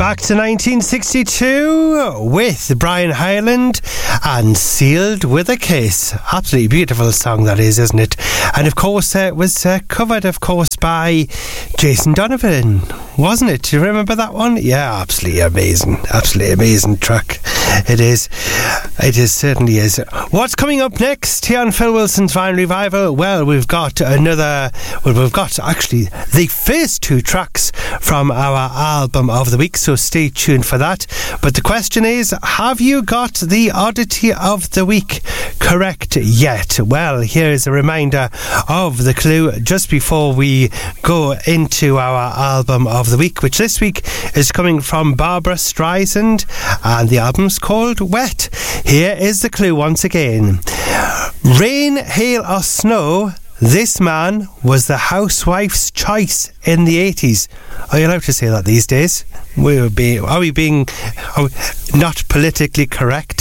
Back to 1962 with Brian Hyland and Sealed with a Kiss. Absolutely beautiful song that is, isn't it? And of course it was covered, of course, by Jason Donovan, wasn't it? Do you remember that one? Yeah, absolutely amazing track. It is certainly is. What's coming up next here on Phil Wilson's Vinyl Revival? Well, we've got actually the first two tracks from our album of the week, so stay tuned for that. But the question is, have you got the oddity of the week correct yet? Well, here's a reminder of the clue just before we go into our album of the week, which this week is coming from Barbra Streisand, and the album's called Wet. Here is the clue once again. Rain, hail or snow, this man was the housewife's choice in the 80s. Are you allowed to say that these days? Are we being not politically correct?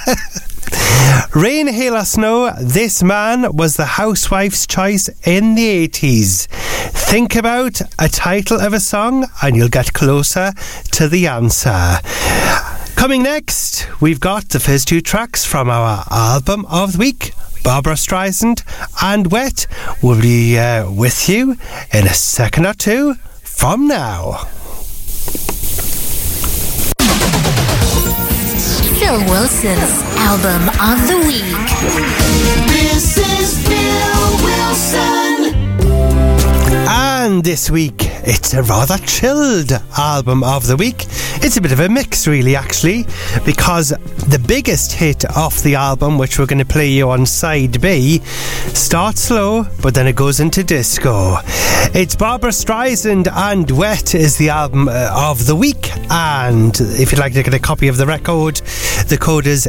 Rain, hail or snow, this man was the housewife's choice in the 80s. Think about a title of a song and you'll get closer to the answer. Coming next, we've got the first two tracks from our album of the week, Barbra Streisand and Wet. We'll be with you in a second or two from now. Phil Wilson's album of the week. This is Phil Wilson. And this week, it's a rather chilled album of the week. It's a bit of a mix, really, actually, because the biggest hit off the album, which we're going to play you on side B, starts slow, but then it goes into disco. It's Barbra Streisand and Wet is the album of the week. And if you'd like to get a copy of the record, the code is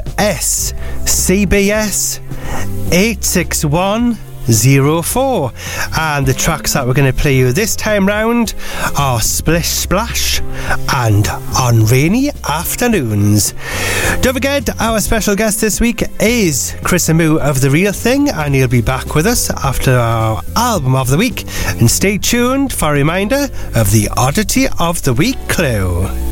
SCBS 86104. And the tracks that we're going to play you this time round are Splish Splash and On Rainy Afternoons. Don't forget, our special guest this week is Chris Amu of The Real Thing, and he'll be back with us after our album of the week. And stay tuned for a reminder of the oddity of the week clue.